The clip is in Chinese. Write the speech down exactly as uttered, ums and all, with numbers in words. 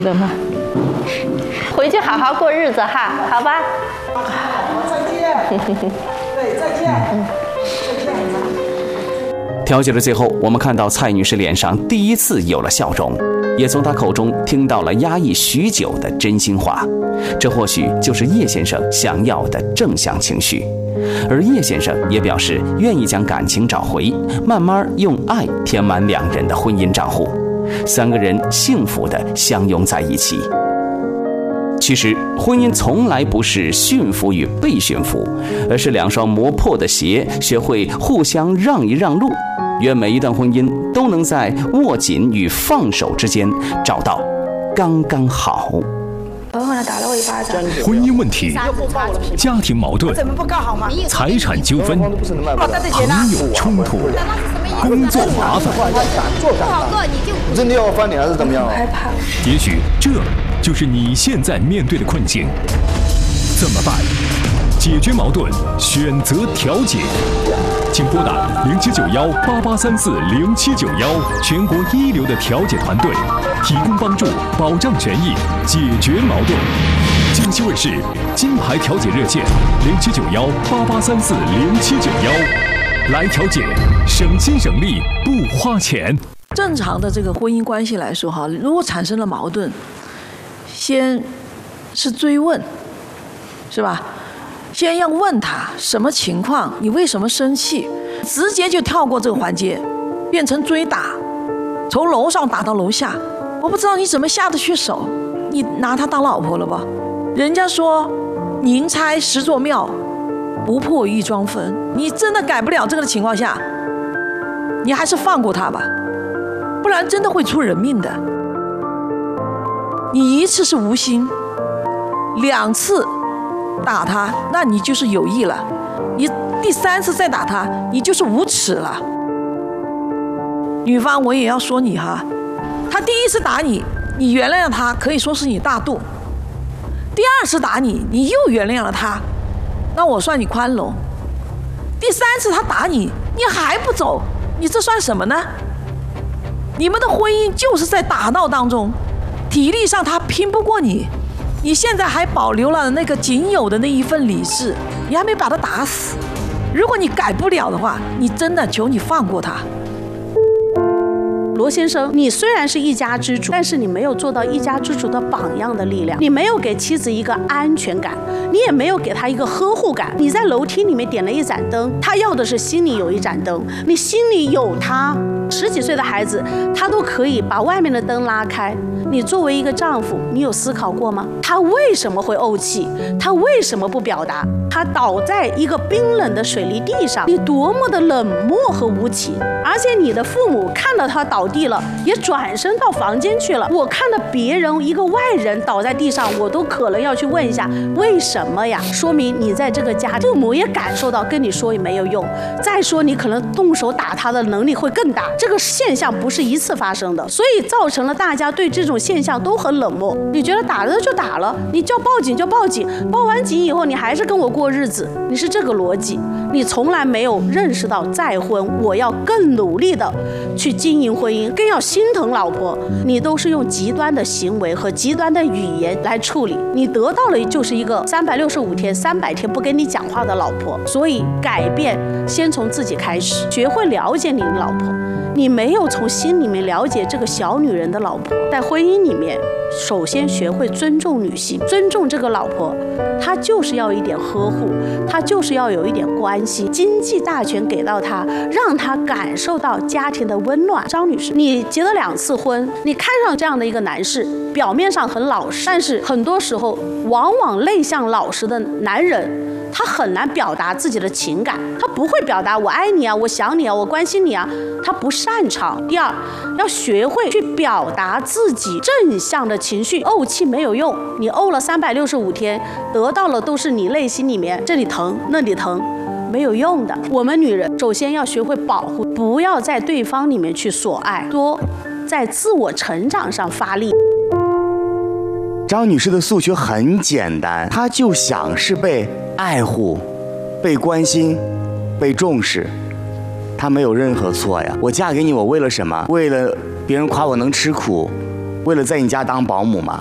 了吗？回去好好过日子哈，好吧？ 好，再见。对，再见。嗯，再见。 调解的最后，我们看到蔡女士脸上第一次有了笑容，也从她口中听到了压抑许久的真心话。这或许就是叶先生想要的正向情绪，而叶先生也表示愿意将感情找回，慢慢用爱填满两人的婚姻账户，三个人幸福地相拥在一起。其实，婚姻从来不是驯服与被驯服，而是两双磨破的鞋学会互相让一让路。愿每一段婚姻都能在握紧与放手之间找到刚刚好。 朋友呢打了我一巴掌。 婚姻问题、家庭矛盾、财产纠纷、朋友冲突、工作麻烦， 不好做你就真的要翻脸还是怎么样？ 害怕。 也许这就是你现在面对的困境，怎么办？解决矛盾，选择调解，请拨打零七九幺八八三四零七九幺，全国一流的调解团队，提供帮助，保障权益，解决矛盾。江西卫视金牌调解热线零七九幺八八三四零七九幺，来调解，省心省力不花钱。 正常的这个婚姻关系来说哈，如果产生了矛盾，先是追问，是吧？先要问他什么情况，你为什么生气？直接就跳过这个环节，变成追打，从楼上打到楼下。我不知道你怎么下得去手，你拿她当老婆了吧？人家说宁拆十座庙，不破一桩坟。你真的改不了这个的情况下，你还是放过他吧，不然真的会出人命的。你一次是无心，两次打他，那你就是有意了；你第三次再打他，你就是无耻了。女方，我也要说你哈，他第一次打你，你原谅了他，可以说是你大度；第二次打你，你又原谅了他，那我算你宽容；第三次他打你，你还不走，你这算什么呢？你们的婚姻就是在打闹当中，体力上他拼不过你。你现在还保留了那个仅有的那一份理智，你还没把他打死。如果你改不了的话，你真的求你放过他。 罗先生，你虽然是一家之主，但是你没有做到一家之主的榜样的力量，你没有给妻子一个安全感，你也没有给她一个呵护感。你在楼梯里面点了一盏灯，她要的是心里有一盏灯，你心里有她。十几岁的孩子，他都可以把外面的灯拉开。你作为一个丈夫，你有思考过吗？他为什么会怄气？他为什么不表达？他倒在一个冰冷的水泥地上，你多么的冷漠和无情！而且你的父母看到他倒地了，也转身到房间去了。我看到别人一个外人倒在地上，我都可能要去问一下为什么呀？说明你在这个家，父母也感受到跟你说也没有用。再说你可能动手打他的能力会更大。这个现象不是一次发生的，所以造成了大家对这种现象都很冷漠。你觉得打了就打了，你叫报警就报警，报完警以后你还是跟我过日子，你是这个逻辑。你从来没有认识到再婚我要更努力的去经营婚姻，更要心疼老婆。你都是用极端的行为和极端的语言来处理，你得到了就是一个三百六十五天三百天不跟你讲话的老婆。所以改变先从自己开始，学会了解你的老婆。你没有从心里面了解这个小女人的老婆，在婚姻里面首先学会尊重女性，尊重这个老婆，她就是要一点呵护，她就是要有一点关心，经济大权给到她，让她感受到家庭的温暖。张女士，你结了两次婚，你看上这样的一个男士，表面上很老实，但是很多时候往往内向老实的男人，他很难表达自己的情感，他不会表达我爱你啊，我想你啊，我关心你啊，他不擅长。第二，要学会去表达自己正向的情绪，怄气没有用，你怄了三百六十五天，得到了都是你内心里面这里疼那里疼，没有用的。我们女人首先要学会保护，不要在对方里面去索爱，多在自我成长上发力。 张女士的诉求很简单，她就想是被爱护、被关心、被重视。她没有任何错呀。我嫁给你，我为了什么？为了别人夸我能吃苦， 为了在你家当保姆吗？